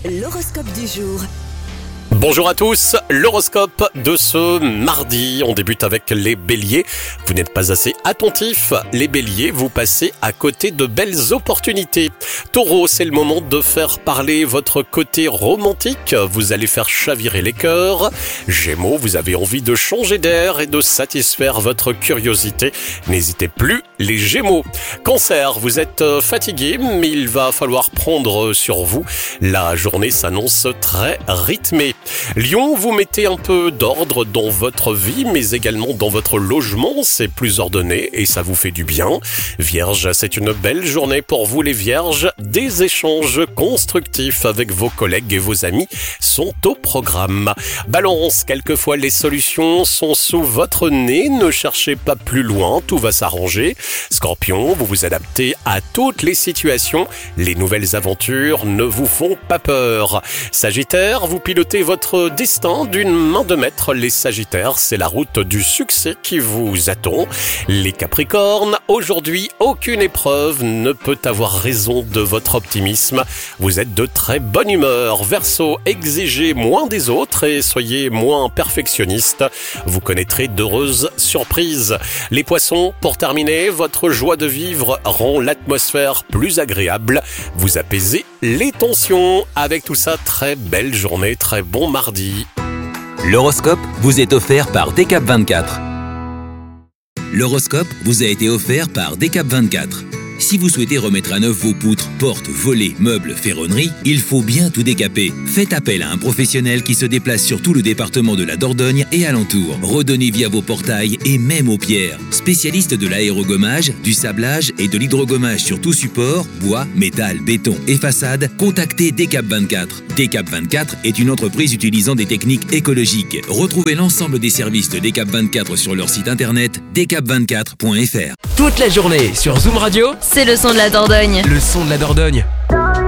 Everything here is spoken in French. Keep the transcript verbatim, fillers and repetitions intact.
L'horoscope du jour. Bonjour à tous, l'horoscope de ce mardi, on débute avec les béliers. Vous n'êtes pas assez attentifs, les béliers, vous passez à côté de belles opportunités. Taureau, c'est le moment de faire parler votre côté romantique, vous allez faire chavirer les cœurs. Gémeaux, vous avez envie de changer d'air et de satisfaire votre curiosité, n'hésitez plus les gémeaux. Cancer, vous êtes fatigué, mais il va falloir prendre sur vous, la journée s'annonce très rythmée. Lion, vous mettez un peu d'ordre dans votre vie, mais également dans votre logement, c'est plus ordonné et ça vous fait du bien. Vierge, c'est une belle journée pour vous les vierges, des échanges constructifs avec vos collègues et vos amis sont au programme. Balance, quelquefois les solutions sont sous votre nez, ne cherchez pas plus loin, tout va s'arranger. Scorpion, vous vous adaptez à toutes les situations, les nouvelles aventures ne vous font pas peur. Sagittaire, vous pilotez votre destin d'une main de maître. Les Sagittaires, c'est la route du succès qui vous attend. Les Capricornes, aujourd'hui, aucune épreuve ne peut avoir raison de votre optimisme. Vous êtes de très bonne humeur. Verseau, exigez moins des autres et soyez moins perfectionniste. Vous connaîtrez d'heureuses surprises. Les Poissons, pour terminer, votre joie de vivre rend l'atmosphère plus agréable. Vous apaisez les tensions. Avec tout ça, très belle journée, très bon mardi. L'horoscope vous est offert par D K vingt-quatre. L'horoscope vous a été offert par D K vingt-quatre. Si vous souhaitez remettre à neuf vos poutres, portes, volets, meubles, ferronneries, il faut bien tout décaper. Faites appel à un professionnel qui se déplace sur tout le département de la Dordogne et alentour. Redonnez vie à vos portails et même aux pierres. Spécialiste de l'aérogommage, du sablage et de l'hydrogommage sur tout support, bois, métal, béton et façade, contactez D K vingt-quatre. D K vingt-quatre est une entreprise utilisant des techniques écologiques. Retrouvez l'ensemble des services de D K vingt-quatre sur leur site internet d k vingt-quatre point f r. Toute la journée sur Zoom Radio, c'est le son de la Dordogne. le son de la Dordogne.